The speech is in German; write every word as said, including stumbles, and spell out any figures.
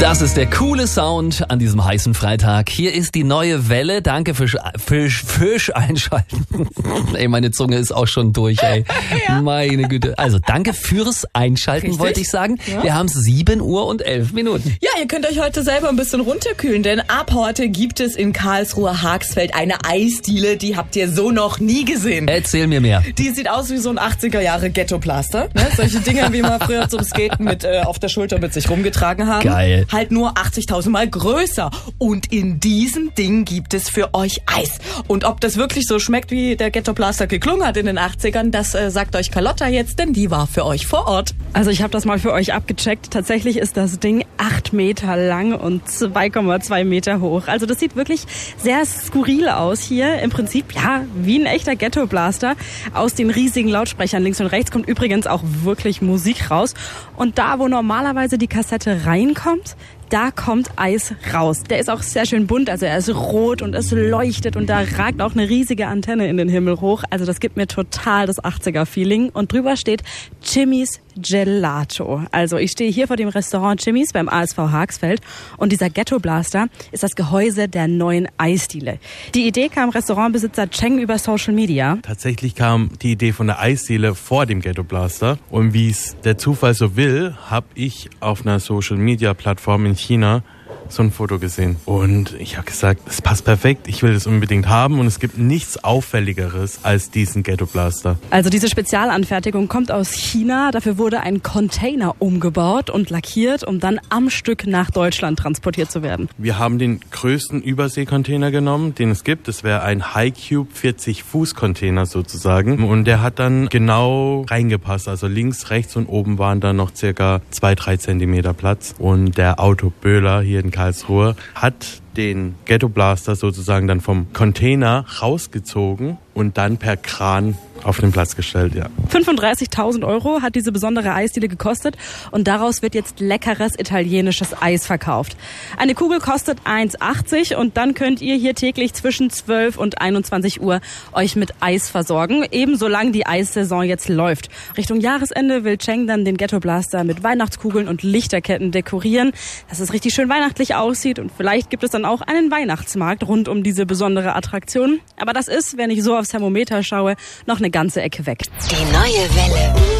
Das ist der coole Sound an diesem heißen Freitag. Hier ist die neue Welle. Danke fürs Fisch, Fisch einschalten. Ey, meine Zunge ist auch schon durch, ey. Ja. Meine Güte. Also danke fürs Einschalten, Richtig? wollte ich sagen. Ja. Wir haben sieben Uhr und elf Minuten. Ja, ihr könnt euch heute selber ein bisschen runterkühlen, denn ab heute gibt es in Karlsruhe Haagsfeld eine Eisdiele, die habt ihr so noch nie gesehen. Erzähl mir mehr. Die sieht aus wie so ein achtziger Jahre Ghetto-Plaster. Ne? Solche Dinger, wie man früher zum Skaten mit äh, auf der Schulter mit sich rumgetragen haben. Geil. Halt nur achtzigtausend Mal größer. Und in diesem Ding gibt es für euch Eis. Und ob das wirklich so schmeckt, wie der Ghetto-Plaster geklungen hat in den achtzigern, das äh, sagt euch Carlotta jetzt, denn die war für euch vor Ort. Also ich habe das mal für euch abgecheckt. Tatsächlich ist das Ding acht Meter lang und zwei Komma zwei Meter hoch. Also das sieht wirklich sehr skurril aus hier. Im Prinzip, ja, wie ein echter Ghetto-Blaster. Aus den riesigen Lautsprechern links und rechts kommt übrigens auch wirklich Musik raus. Und da, wo normalerweise die Kassette reinkommt, da kommt Eis raus. Der ist auch sehr schön bunt, also er ist rot und es leuchtet und da ragt auch eine riesige Antenne in den Himmel hoch. Also das gibt mir total das achtziger-Feeling. Und drüber steht Jimmy's Gelato. Also ich stehe hier vor dem Restaurant Jimmy's beim A S V Haagsfeld und dieser Ghetto Blaster ist das Gehäuse der neuen Eisdiele. Die Idee kam Restaurantbesitzer Cheng über Social Media. Tatsächlich kam die Idee von der Eisdiele vor dem Ghetto Blaster und wie es der Zufall so will, habe ich auf einer Social Media Plattform in China so ein Foto gesehen. Und ich habe gesagt, es passt perfekt, ich will das unbedingt haben und es gibt nichts Auffälligeres als diesen Ghetto Blaster. Also diese Spezialanfertigung kommt aus China. Dafür wurde ein Container umgebaut und lackiert, um dann am Stück nach Deutschland transportiert zu werden. Wir haben den größten Überseekontainer genommen, den es gibt. Das wäre ein Hi-Cube vierzig Fuß Container sozusagen. Und der hat dann genau reingepasst. Also links, rechts und oben waren dann noch circa zwei, drei Zentimeter Platz. Und der Autoböhler hier in Karlsruhe hat den Ghetto Blaster sozusagen dann vom Container rausgezogen und dann per Kran auf den Platz gestellt, ja. fünfunddreißigtausend Euro hat diese besondere Eisdiele gekostet und daraus wird jetzt leckeres italienisches Eis verkauft. Eine Kugel kostet eins achtzig und dann könnt ihr hier täglich zwischen zwölf und einundzwanzig Uhr euch mit Eis versorgen, eben solange die Eissaison jetzt läuft. Richtung Jahresende will Cheng dann den Ghetto Blaster mit Weihnachtskugeln und Lichterketten dekorieren, dass es richtig schön weihnachtlich aussieht und vielleicht gibt es dann auch einen Weihnachtsmarkt rund um diese besondere Attraktion. Aber das ist, wenn ich so aufs Thermometer schaue, noch eine ganze Ecke weg. Die neue Welle.